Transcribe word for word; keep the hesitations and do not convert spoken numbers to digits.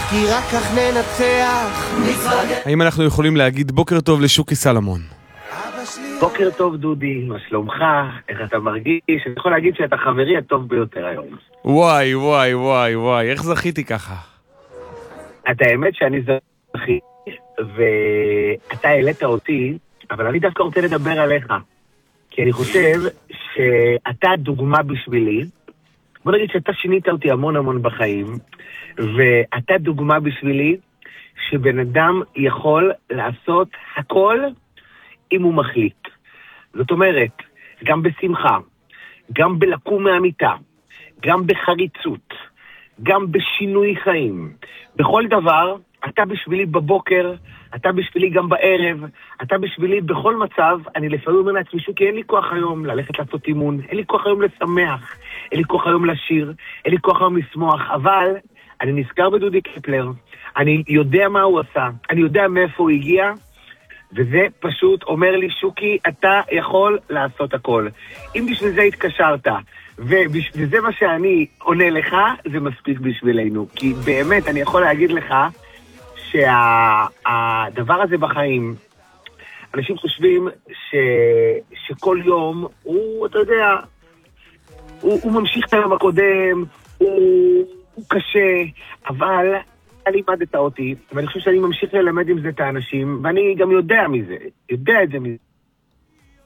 כי רק כך ננצח. האם אנחנו יכולים להגיד בוקר טוב לשוקי סלמון? בוקר טוב דודי, מה שלומך? איך אתה מרגיש? אני יכול להגיד שאתה חברי הטוב ביותר היום. וואי וואי וואי וואי, איך זכיתי ככה? את האמת שאני זכיתי, ואתה העלית אותי, אבל אני דווקא רוצה לדבר עליך. כי אני חושב שאתה דוגמה בשבילי. בוא נגיד שאתה שינית אותי המון המון בחיים, ואתה דוגמה בשבילי שבן אדם יכול לעשות הכל אם הוא מחליט. זאת אומרת, גם בשמחה, גם בלקום מהמיטה, גם בחריצות, גם בשינוי חיים. בכל דבר, אתה בשבילי בבוקר, אתה בשבילי גם בערב, אתה בשבילי בכל מצב. אני לפעמים אומר לעצמי, שוקי, אין לי כוח היום ללכת לעשות אימון, אין לי כוח היום לשמח, אין לי כוח היום לשיר, אין לי כוח היום לשמוח, אבל אני נזכר בדודי קפלר, אני יודע מה הוא עשה, אני יודע מאיפה הוא הגיע, וזה פשוט אומר לי, שוקי, אתה יכול לעשות הכל. אם בשביל זה התקשרת, וזה מה שאני עונה לך, זה מספיק בשבילנו. כי באמת, אני יכול להגיד לך, שהדבר הזה בחיים, אנשים חושבים ש, שכל יום הוא, אתה יודע, הוא, הוא ממשיך את היום הקודם, הוא, הוא קשה, אבל אתה לימדת אותי, ואני חושב שאני ממשיך ללמד עם זה את האנשים, ואני גם יודע מזה, יודע את זה מזה.